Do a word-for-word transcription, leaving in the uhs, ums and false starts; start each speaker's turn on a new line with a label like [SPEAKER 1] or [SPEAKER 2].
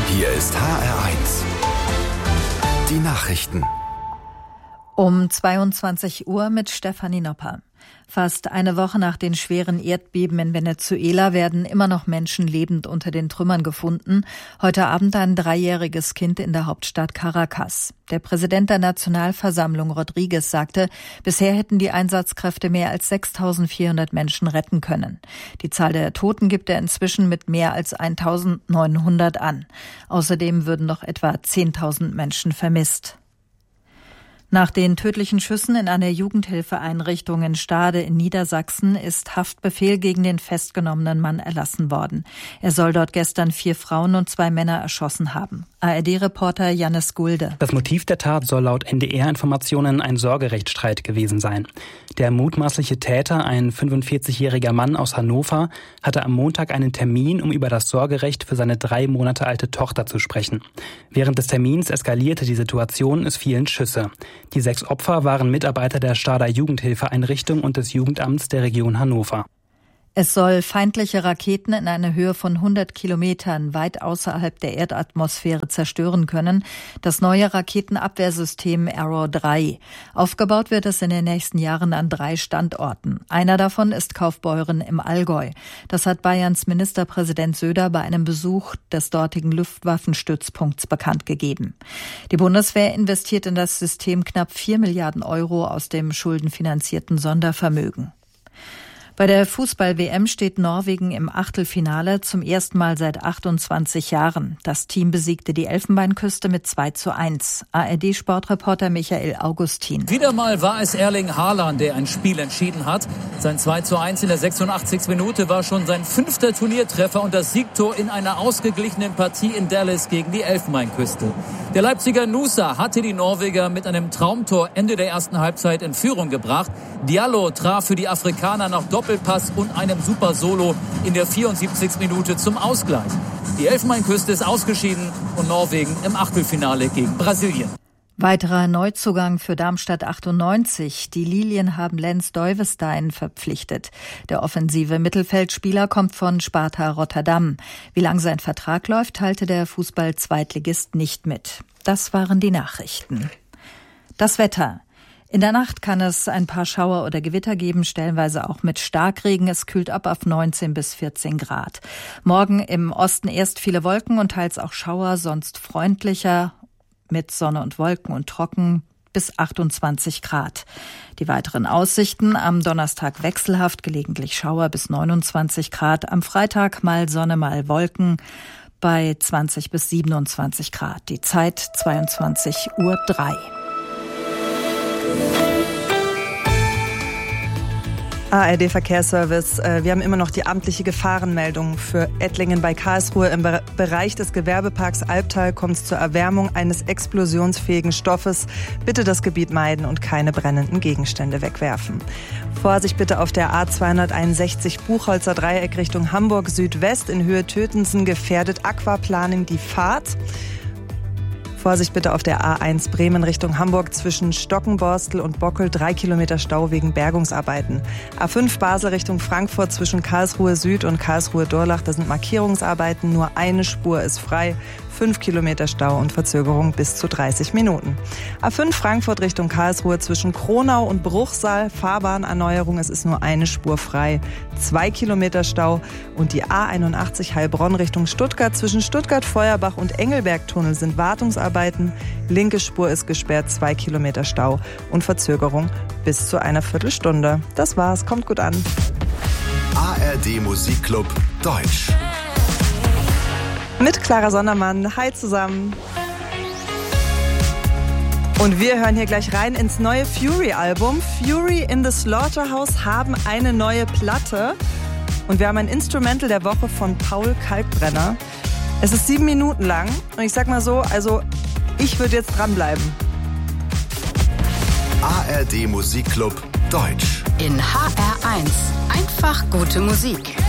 [SPEAKER 1] Hier ist H R eins. Die Nachrichten.
[SPEAKER 2] Um zweiundzwanzig Uhr mit Stefanie Nopper. Fast eine Woche nach den schweren Erdbeben in Venezuela werden immer noch Menschen lebend unter den Trümmern gefunden. Heute Abend ein dreijähriges Kind in der Hauptstadt Caracas. Der Präsident der Nationalversammlung Rodriguez sagte, bisher hätten die Einsatzkräfte mehr als sechstausendvierhundert Menschen retten können. Die Zahl der Toten gibt er inzwischen mit mehr als eintausendneunhundert an. Außerdem würden noch etwa zehntausend Menschen vermisst. Nach den tödlichen Schüssen in einer Jugendhilfeeinrichtung in Stade in Niedersachsen ist Haftbefehl gegen den festgenommenen Mann erlassen worden. Er soll dort gestern vier Frauen und zwei Männer erschossen haben. A R D-Reporter Jannis Gulde.
[SPEAKER 3] Das Motiv der Tat soll laut N D R-Informationen ein Sorgerechtsstreit gewesen sein. Der mutmaßliche Täter, ein fünfundvierzigjähriger Mann aus Hannover, hatte am Montag einen Termin, um über das Sorgerecht für seine drei Monate alte Tochter zu sprechen. Während des Termins eskalierte die Situation, es fielen Schüsse. Die sechs Opfer waren Mitarbeiter der Stader Jugendhilfeeinrichtung und des Jugendamts der Region Hannover.
[SPEAKER 2] Es soll feindliche Raketen in einer Höhe von hundert Kilometern weit außerhalb der Erdatmosphäre zerstören können. Das neue Raketenabwehrsystem Arrow drei. Aufgebaut wird es in den nächsten Jahren an drei Standorten. Einer davon ist Kaufbeuren im Allgäu. Das hat Bayerns Ministerpräsident Söder bei einem Besuch des dortigen Luftwaffenstützpunkts bekannt gegeben. Die Bundeswehr investiert in das System knapp vier Milliarden Euro aus dem schuldenfinanzierten Sondervermögen. Bei der Fußball-W M steht Norwegen im Achtelfinale zum ersten Mal seit achtundzwanzig Jahren. Das Team besiegte die Elfenbeinküste mit zwei zu eins. A R D-Sportreporter Michael Augustin.
[SPEAKER 4] Wieder mal war es Erling Haaland, der ein Spiel entschieden hat. Sein zwei zu eins in der sechsundachtzigsten Minute war schon sein fünfter Turniertreffer und das Siegtor in einer ausgeglichenen Partie in Dallas gegen die Elfenbeinküste. Der Leipziger Nusa hatte die Norweger mit einem Traumtor Ende der ersten Halbzeit in Führung gebracht. Diallo traf für die Afrikaner nach Doppelpass und einem super Solo in der vierundsiebzigsten Minute zum Ausgleich. Die Elfenbeinküste ist ausgeschieden und Norwegen im Achtelfinale gegen Brasilien.
[SPEAKER 2] Weiterer Neuzugang für Darmstadt achtundneunzig. Die Lilien haben Lens Duyvestein verpflichtet. Der offensive Mittelfeldspieler kommt von Sparta Rotterdam. Wie lang sein Vertrag läuft, teilte der Fußball-Zweitligist nicht mit. Das waren die Nachrichten. Das Wetter. In der Nacht kann es ein paar Schauer oder Gewitter geben, stellenweise auch mit Starkregen. Es kühlt ab auf neunzehn bis vierzehn Grad. Morgen im Osten erst viele Wolken und teils auch Schauer, sonst freundlicher mit Sonne und Wolken und trocken bis achtundzwanzig Grad. Die weiteren Aussichten: am Donnerstag wechselhaft, gelegentlich Schauer bis neunundzwanzig Grad. Am Freitag mal Sonne, mal Wolken bei zwanzig bis siebenundzwanzig Grad. Die Zeit zweiundzwanzig Uhr drei.
[SPEAKER 5] A R D-Verkehrsservice. Wir haben immer noch die amtliche Gefahrenmeldung für Ettlingen bei Karlsruhe. Im Bereich des Gewerbeparks Albtal kommt es zur Erwärmung eines explosionsfähigen Stoffes. Bitte das Gebiet meiden und keine brennenden Gegenstände wegwerfen. Vorsicht bitte auf der A zweihunderteinundsechzig Buchholzer Dreieck Richtung Hamburg Südwest. In Höhe Tötensen gefährdet Aquaplaning die Fahrt. Vorsicht bitte auf der A eins Bremen Richtung Hamburg zwischen Stockenborstel und Bockel, drei Kilometer Stau wegen Bergungsarbeiten. A fünf Basel Richtung Frankfurt zwischen Karlsruhe Süd und Karlsruhe Dorlach, da sind Markierungsarbeiten, nur eine Spur ist frei. fünf Kilometer Stau und Verzögerung bis zu dreißig Minuten. A fünf Frankfurt Richtung Karlsruhe zwischen Kronau und Bruchsal, Fahrbahnerneuerung, es ist nur eine Spur frei, zwei Kilometer Stau. Und die A einundachtzig Heilbronn Richtung Stuttgart zwischen Stuttgart-Feuerbach und Engelberg-Tunnel sind Wartungsarbeiten, linke Spur ist gesperrt, zwei Kilometer Stau und Verzögerung bis zu einer Viertelstunde. Das war's, kommt gut an.
[SPEAKER 1] A R D Musikclub Deutsch.
[SPEAKER 5] Mit Clara Sondermann. Hi zusammen. Und wir hören hier gleich rein ins neue Fury-Album. Fury in the Slaughterhouse haben eine neue Platte. Und wir haben ein Instrumental der Woche von Paul Kalkbrenner. Es ist sieben Minuten lang. Und ich sag mal so, also ich würde jetzt dranbleiben.
[SPEAKER 1] A R D Musikclub Deutsch.
[SPEAKER 6] In H R eins. Einfach gute Musik.